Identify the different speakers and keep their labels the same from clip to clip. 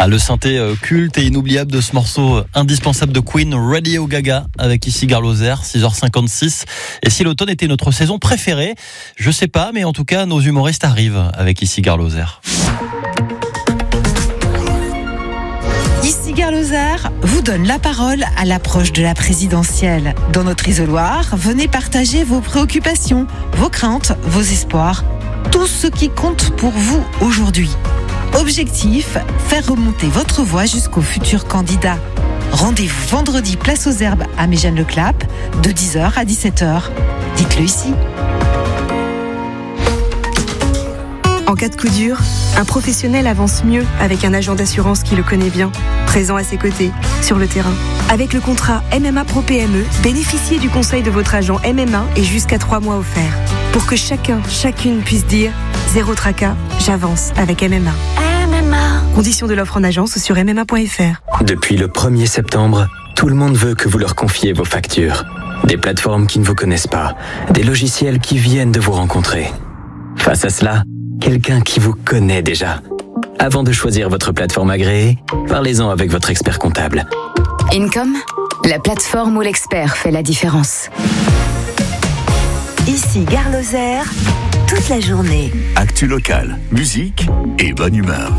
Speaker 1: Le synthé culte et inoubliable de ce morceau indispensable de Queen, Radio Gaga, avec ici Gare Lozère, 6h56. Et si l'automne était notre saison préférée, je sais pas, mais en tout cas, nos humoristes arrivent avec ici Gare Lozère.
Speaker 2: Ici Gare Lozère vous donne la parole à l'approche de la présidentielle. Dans notre isoloir, venez partager vos préoccupations, vos craintes, vos espoirs, tout ce qui compte pour vous aujourd'hui. Objectif, faire remonter votre voix jusqu'au futur candidat. Rendez-vous vendredi place aux Herbes à Méjeanne-le-Clap de 10h à 17h. Dites-le ici.
Speaker 3: En cas de coup dur, un professionnel avance mieux avec un agent d'assurance qui le connaît bien, présent à ses côtés, sur le terrain. Avec le contrat MMA Pro PME, bénéficiez du conseil de votre agent MMA et jusqu'à 3 mois offerts. Pour que chacune puisse dire « Zéro tracas, j'avance avec MMA ». Conditions de l'offre en agence sur mma.fr.
Speaker 4: Depuis le 1er septembre, tout le monde veut que vous leur confiez vos factures. Des plateformes qui ne vous connaissent pas, des logiciels qui viennent de vous rencontrer. Face à cela, quelqu'un qui vous connaît déjà. Avant de choisir votre plateforme agréée, parlez-en avec votre expert comptable.
Speaker 5: Income, la plateforme où l'expert fait la différence.
Speaker 6: Ici Gare Lozère, toute la journée.
Speaker 7: Actu locale, musique et bonne humeur.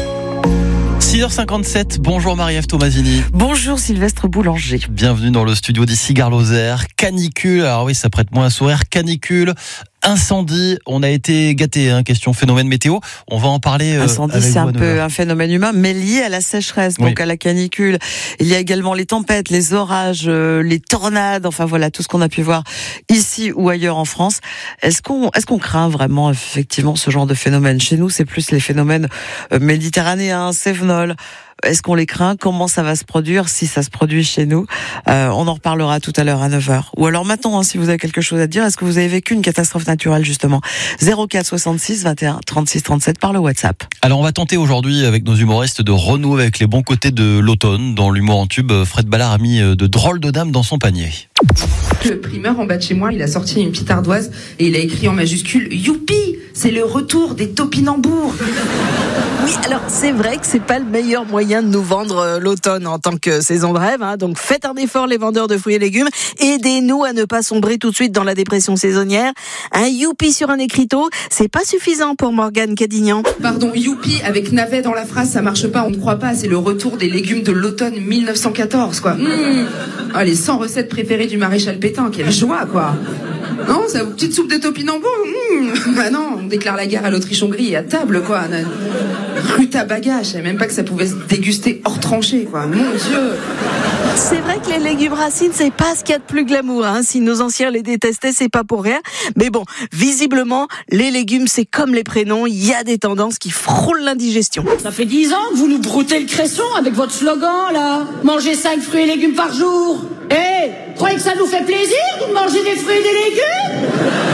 Speaker 1: 6h57, bonjour Marie-Ève Tomasini.
Speaker 8: Bonjour Sylvestre Boulanger.
Speaker 1: Bienvenue dans le studio d'ici Gare Lozère. Canicule, alors oui, ça prête moins un sourire. Canicule, incendie, on a été gâtés, question phénomène météo. On va en parler.
Speaker 8: Incendie, c'est un peu un phénomène humain, mais lié à la sécheresse, donc à la canicule. Il y a également les tempêtes, les orages, les tornades, enfin voilà, tout ce qu'on a pu voir ici ou ailleurs en France. Est-ce qu'on craint vraiment effectivement ce genre de phénomène? Chez nous, c'est plus les phénomènes méditerranéens, cévenols. Est-ce qu'on les craint? Comment ça va se produire si ça se produit chez nous? On en reparlera tout à l'heure à 9h. Ou alors maintenant, si vous avez quelque chose à dire, est-ce que vous avez vécu une catastrophe naturelle justement? 04 66 21 36 37 par le WhatsApp.
Speaker 1: Alors on va tenter aujourd'hui avec nos humoristes de renouer avec les bons côtés de l'automne. Dans l'humour en tube, Fred Ballard a mis de drôles de dames dans son panier.
Speaker 9: Le primeur en bas de chez moi, il a sorti une petite ardoise et il a écrit en majuscule « Youpi, c'est le retour des topinambours ».
Speaker 10: Oui, alors c'est vrai que c'est pas le meilleur moyen de nous vendre l'automne en tant que saison de rêve, donc faites un effort les vendeurs de fruits et légumes, aidez-nous à ne pas sombrer tout de suite dans la dépression saisonnière. Un youpi sur un écriteau, c'est pas suffisant pour Morgane Cadignan.
Speaker 9: Pardon, youpi avec navet dans la phrase, ça marche pas, on ne croit pas, c'est le retour des légumes de l'automne 1914 quoi. Ah, les 100 recettes préférées du maréchal Pétain, quelle joie quoi. Non, c'est une petite soupe de topinambour. Bah non, on déclare la guerre à l'Autriche-Hongrie et à table quoi. Rutabaga, je savais même pas que ça pouvait se déguster hors tranchée quoi. Mon Dieu.
Speaker 10: C'est vrai que les légumes racines, c'est pas ce qu'il y a de plus glamour, Si nos anciens les détestaient, c'est pas pour rien. Mais bon, visiblement, les légumes, c'est comme les prénoms, il y a des tendances qui frôlent l'indigestion.
Speaker 11: Ça fait 10 ans que vous nous broutez le cresson avec votre slogan, là. Mangez 5 fruits et légumes par jour. Croyez que ça nous fait plaisir de manger des fruits et des légumes?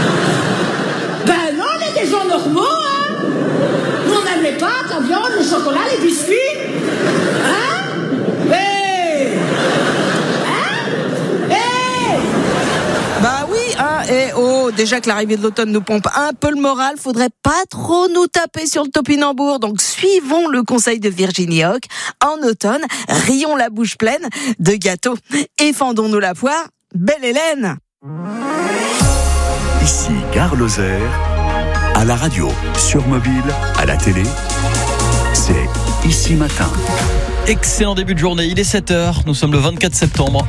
Speaker 11: Ben non, on est des gens normaux, Nous, on aime les pâtes, la viande, le chocolat, les biscuits.
Speaker 10: Bah oui, déjà que l'arrivée de l'automne nous pompe un peu le moral, faudrait pas trop nous taper sur le topinambour. Donc suivons le conseil de Virginie Hoc. En automne, rions la bouche pleine de gâteaux et fendons-nous la poire. Belle Hélène.
Speaker 7: Ici Gare Lozère, à la radio, sur mobile, à la télé, c'est Ici Matin.
Speaker 1: Excellent début de journée, il est 7h, nous sommes le 24 septembre.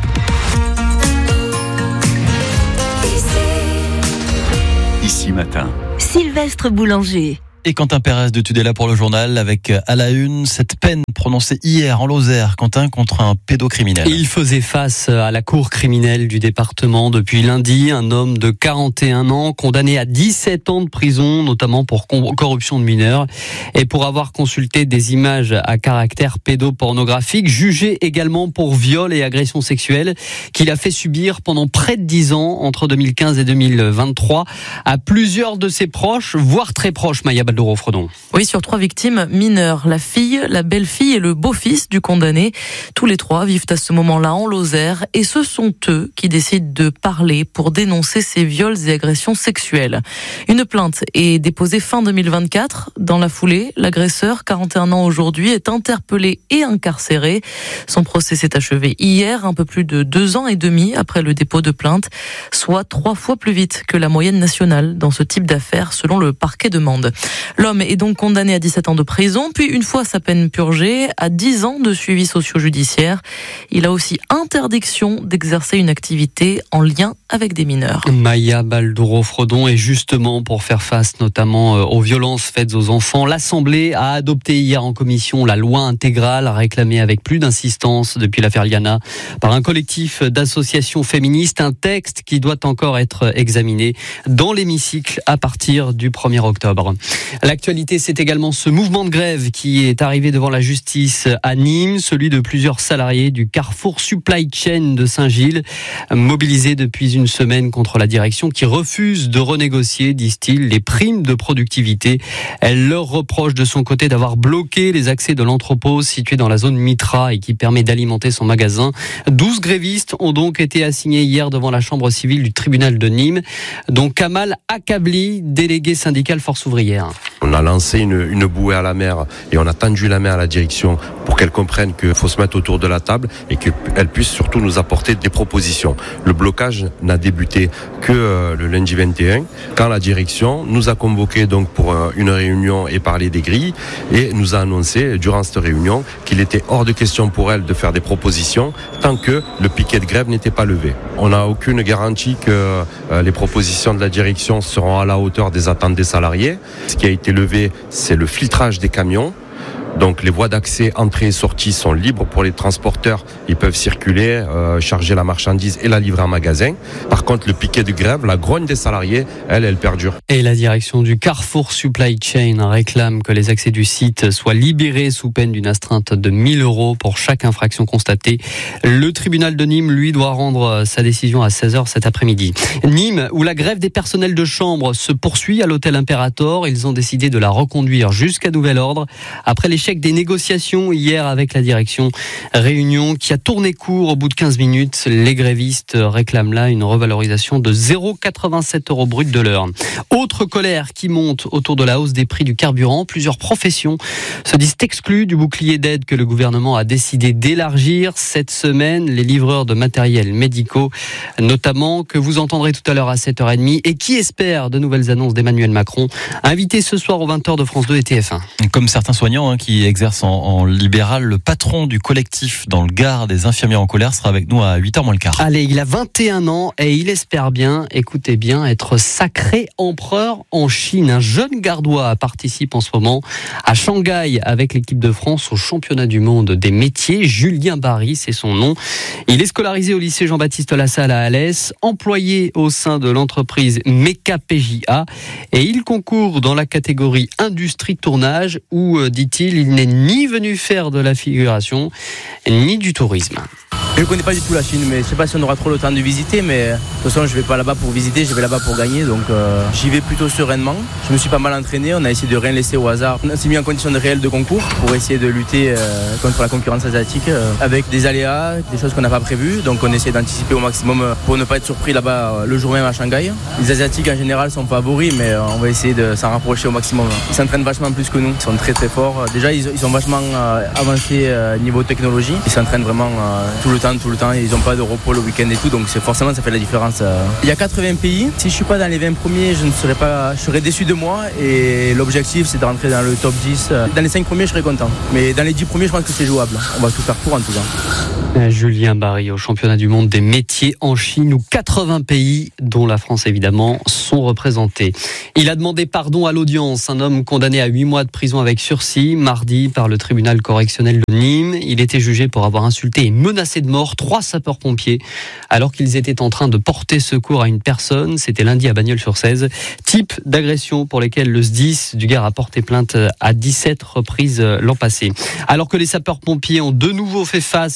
Speaker 7: Ici Matin.
Speaker 6: Sylvestre Boulanger.
Speaker 1: Et Quentin Pérez de Tudela pour le journal, avec à la une cette peine prononcée hier en Lozère, Quentin, contre un pédocriminel.
Speaker 12: Il faisait face à la cour criminelle du département depuis lundi. Un homme de 41 ans condamné à 17 ans de prison, notamment pour corruption de mineurs et pour avoir consulté des images à caractère pédopornographique, jugé également pour viol et agression sexuelle qu'il a fait subir pendant près de 10 ans entre 2015 et 2023 à plusieurs de ses proches, voire très proches, Maya Balboni. Baldouro-Fredon.
Speaker 13: Oui, sur 3 victimes mineures, la fille, la belle-fille et le beau-fils du condamné. Tous les 3 vivent à ce moment-là en Lozère et ce sont eux qui décident de parler pour dénoncer ces viols et agressions sexuelles. Une plainte est déposée fin 2024. Dans la foulée, l'agresseur, 41 ans aujourd'hui, est interpellé et incarcéré. Son procès s'est achevé hier, un peu plus de 2 ans et demi après le dépôt de plainte, soit 3 fois plus vite que la moyenne nationale dans ce type d'affaires, selon le parquet de Mende. L'homme est donc condamné à 17 ans de prison, puis une fois sa peine purgée, à 10 ans de suivi socio-judiciaire. Il a aussi interdiction d'exercer une activité en lien avec des mineurs.
Speaker 12: Maya Baldouro-Fredon, et justement pour faire face notamment aux violences faites aux enfants, l'Assemblée a adopté hier en commission la loi intégrale réclamée avec plus d'insistance depuis l'affaire Liana par un collectif d'associations féministes, un texte qui doit encore être examiné dans l'hémicycle à partir du 1er octobre. L'actualité, c'est également ce mouvement de grève qui est arrivé devant la justice à Nîmes, celui de plusieurs salariés du Carrefour Supply Chain de Saint-Gilles, mobilisés depuis une semaine contre la direction qui refuse de renégocier, disent-ils, les primes de productivité. Elle leur reproche de son côté d'avoir bloqué les accès de l'entrepôt situé dans la zone Mitra et qui permet d'alimenter son magasin. 12 grévistes ont donc été assignés hier devant la chambre civile du tribunal de Nîmes, dont Kamal Akabli, délégué syndical Force ouvrière.
Speaker 14: On a lancé une bouée à la mer et on a tendu la main à la direction pour qu'elle comprenne qu'il faut se mettre autour de la table et qu'elle puisse surtout nous apporter des propositions. Le blocage n'a débuté que le lundi 21, quand la direction nous a convoqués donc pour une réunion et parler des grilles, et nous a annoncé durant cette réunion qu'il était hors de question pour elle de faire des propositions tant que le piquet de grève n'était pas levé. On n'a aucune garantie que les propositions de la direction seront à la hauteur des attentes des salariés. Ce qui a été levé, c'est le filtrage des camions. Donc les voies d'accès, entrée et sortie sont libres pour les transporteurs. Ils peuvent circuler, charger la marchandise et la livrer en magasin. Par contre, le piquet de grève, la grogne des salariés, elle perdure.
Speaker 12: Et la direction du Carrefour Supply Chain réclame que les accès du site soient libérés sous peine d'une astreinte de 1 000 € pour chaque infraction constatée. Le tribunal de Nîmes, lui, doit rendre sa décision à 16h cet après-midi. Nîmes, où la grève des personnels de chambre se poursuit à l'hôtel Imperator, ils ont décidé de la reconduire jusqu'à nouvel ordre. Après l'échec des négociations hier avec la direction, réunion qui a tourné court au bout de 15 minutes. Les grévistes réclament là une revalorisation de 0,87 € brut de l'heure. Autre colère qui monte autour de la hausse des prix du carburant. Plusieurs professions se disent exclues du bouclier d'aide que le gouvernement a décidé d'élargir cette semaine. Les livreurs de matériels médicaux, notamment, que vous entendrez tout à l'heure à 7h30 et qui espèrent de nouvelles annonces d'Emmanuel Macron. Invité ce soir aux 20h de France 2 et TF1.
Speaker 1: Comme certains soignants qui exerce en libéral, le patron du collectif dans le Gard des infirmiers en colère sera avec nous à 8h moins le quart.
Speaker 12: Allez, il a 21 ans et il espère bien, écoutez bien, être sacré empereur en Chine. Un jeune Gardois participe en ce moment à Shanghai avec l'équipe de France au championnat du monde des métiers. Julien Barry, c'est son nom. Il est scolarisé au lycée Jean-Baptiste Lassalle à Alès, employé au sein de l'entreprise Meca PJA et il concourt dans la catégorie industrie tournage où, dit-il, il n'est ni venu faire de la figuration, ni du tourisme.
Speaker 15: Je ne connais pas du tout la Chine, mais je ne sais pas si on aura trop le temps de visiter, mais de toute façon je ne vais pas là-bas pour visiter, je vais là-bas pour gagner, donc j'y vais plutôt sereinement. Je me suis pas mal entraîné, on a essayé de rien laisser au hasard. On s'est mis en condition de réel de concours pour essayer de lutter contre la concurrence asiatique avec des aléas, des choses qu'on n'a pas prévues, donc on essaie d'anticiper au maximum pour ne pas être surpris là-bas le jour même à Shanghai. Les Asiatiques en général sont favoris, mais on va essayer de s'en rapprocher au maximum. Ils s'entraînent vachement plus que nous, ils sont très très forts. Déjà ils sont vachement avancés niveau technologie, ils s'entraînent vraiment tout le temps, ils n'ont pas de repos le week-end et tout, donc forcément ça fait la différence. Il y a 80 pays, si je ne suis pas dans les 20 premiers, je serais déçu de moi et l'objectif c'est de rentrer dans le top 10. Dans les 5 premiers je serais content, mais dans les 10 premiers je pense que c'est jouable, on va tout faire pour en tout cas.
Speaker 12: Julien Barry au championnat du monde des métiers en Chine où 80 pays, dont la France évidemment, sont représentés. Il a demandé pardon à l'audience, un homme condamné à 8 mois de prison avec sursis, mardi par le tribunal correctionnel de Nîmes. Il était jugé pour avoir insulté et menacé de mort 3 sapeurs-pompiers alors qu'ils étaient en train de porter secours à une personne. C'était lundi à Bagnols-sur-Cèze. Type d'agression pour lesquelles le SDIS du Gard a porté plainte à 17 reprises l'an passé. Alors que les sapeurs-pompiers ont de nouveau fait face à plusieurs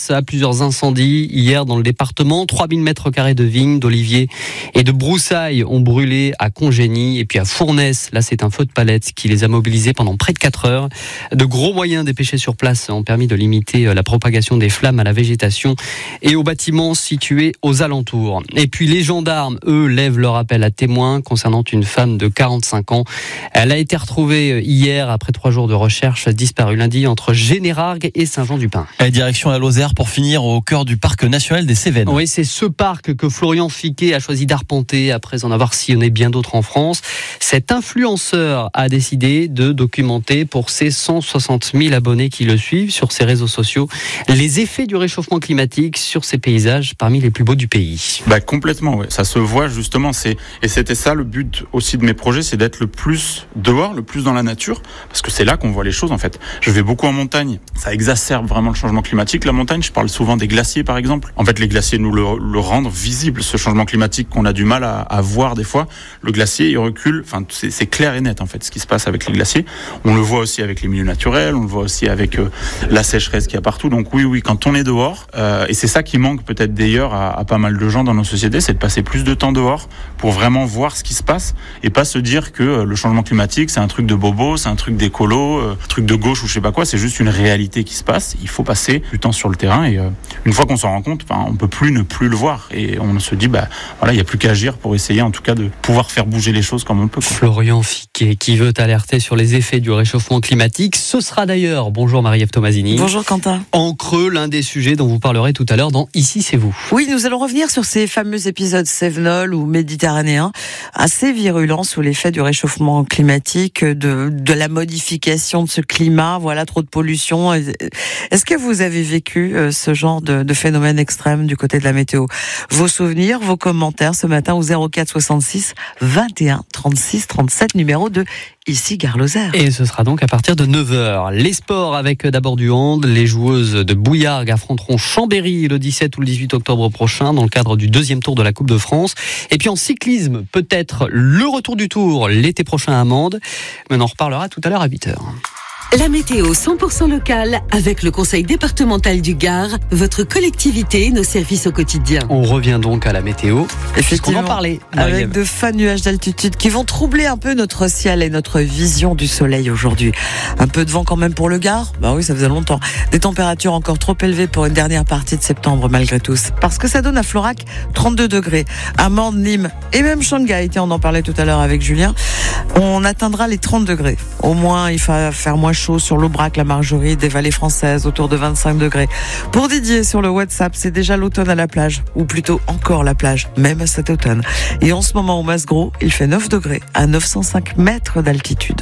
Speaker 12: plusieurs incendies hier dans le département. 3000 mètres carrés de vignes, d'oliviers et de broussailles ont brûlé à Congénie. Et puis à Fournaise, là c'est un feu de palette qui les a mobilisés pendant près de 4 heures. De gros moyens dépêchés sur place ont permis de limiter la propagation des flammes à la végétation et aux bâtiments situés aux alentours. Et puis les gendarmes, eux, lèvent leur appel à témoins concernant une femme de 45 ans. Elle a été retrouvée hier après 3 jours de recherche, disparue lundi entre Générargues et Saint-Jean-du-Pin.
Speaker 1: Et direction la Lozère pour finir au cœur du parc national des Cévennes.
Speaker 12: Oui, c'est ce parc que Florian Fiquet a choisi d'arpenter après en avoir sillonné bien d'autres en France. Cet influenceur a décidé de documenter pour ses 160 000 abonnés qui le suivent sur ses réseaux sociaux les effets du réchauffement climatique sur ces paysages parmi les plus beaux du pays.
Speaker 16: Complètement, ouais. Ça se voit justement. Et c'était ça le but aussi de mes projets, c'est d'être le plus dehors, le plus dans la nature, parce que c'est là qu'on voit les choses en fait. Je vais beaucoup en montagne, ça exacerbe vraiment le changement climatique. La montagne, je parle souvent des glaciers par exemple. En fait, les glaciers nous le rendent visible, ce changement climatique qu'on a du mal à voir des fois. Le glacier, il recule, enfin c'est clair et net en fait ce qui se passe avec les glaciers. On le voit aussi avec les milieux naturels, on le voit aussi avec la sécheresse qu'il y a partout. Donc oui, quand on est dehors, et c'est ça qui manque peut-être d'ailleurs à pas mal de gens dans nos sociétés, c'est de passer plus de temps dehors pour vraiment voir ce qui se passe et pas se dire que le changement climatique c'est un truc de bobo, c'est un truc d'écolo, un truc de gauche ou je sais pas quoi, c'est juste une réalité qui se passe. Il faut passer du temps sur le terrain et une fois qu'on s'en rend compte, on peut plus ne plus le voir et on se dit il y a plus qu'à agir pour essayer en tout cas de pouvoir faire bouger les choses comme on peut.
Speaker 12: Florian Fiquet qui veut alerter sur les effets du réchauffement climatique. Ce sera d'ailleurs, bonjour Marie-Ève Tomasini.
Speaker 8: Bonjour Quentin.
Speaker 12: En creux, l'un des sujets dont vous parlerez tout à l'heure dans Ici c'est vous.
Speaker 8: Oui, nous allons revenir sur ces fameux épisodes cévenol ou méditerranéens assez virulents sous l'effet du réchauffement climatique, de la modification de ce climat, voilà, trop de pollution. Est-ce que vous avez vécu ce genre de phénomène extrême du côté de la météo? Vos souvenirs, vos commentaires ce matin au 04 66 21 36 37, numéro de Ici Gare Lozère.
Speaker 12: Et ce sera donc à partir de 9h. Les sports avec d'abord du hand. Les joueuses de Bouillargues affronteront Chambéry le 17 ou le 18 octobre prochain dans le cadre du 2e tour de la Coupe de France. Et puis en cyclisme, peut-être le retour du Tour l'été prochain à Mende. Mais on en reparlera tout à l'heure à 8h.
Speaker 17: La météo 100% locale avec le Conseil départemental du Gard, votre collectivité, nos services au quotidien.
Speaker 12: On revient donc à la météo.
Speaker 8: Effectivement,
Speaker 12: on en parlait.
Speaker 8: Avec de fins nuages d'altitude qui vont troubler un peu notre ciel et notre vision du soleil aujourd'hui. Un peu de vent quand même pour le Gard. Oui, ça faisait longtemps. Des températures encore trop élevées pour une dernière partie de septembre malgré tout. Parce que ça donne à Florac 32 degrés. À Mende, Nîmes et même Shanghai, on en parlait tout à l'heure avec Julien, on atteindra les 30 degrés. Au moins, il va faire moins chaud sur l'Aubrac, la Marjorie, des vallées françaises, autour de 25 degrés. Pour Didier, sur le WhatsApp, c'est déjà l'automne à la plage, ou plutôt encore la plage, même cet automne. Et en ce moment, au Masgros, il fait 9 degrés, à 905 mètres d'altitude.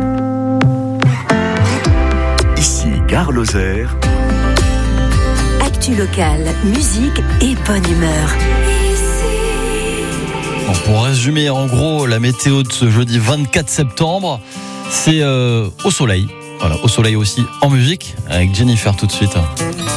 Speaker 7: Ici, Gare Lozère.
Speaker 6: Actu locale, musique et bonne humeur.
Speaker 1: Pour résumer en gros la météo de ce jeudi 24 septembre, c'est au soleil. Voilà, au soleil aussi en musique avec Jennifer tout de suite.